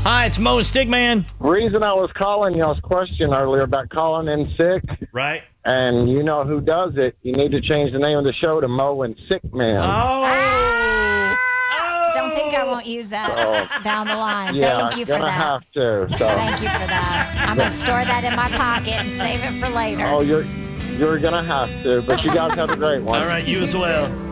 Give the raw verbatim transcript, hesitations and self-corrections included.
Hi, it's Mo and Stigman. Reason I was calling y'all's question earlier about calling in sick. Right. And you know who does it. You need to change the name of the show to Mo and Sick Man. Oh. Ah! Oh. Don't think I won't use that Oh. down the line. Yeah, Thank you for gonna that. have to. So. Thank you for that. I'm going to store that in my pocket and save it for later. Oh, you're, you're going to have to. But you guys have a great one. All right, you, You as well. too.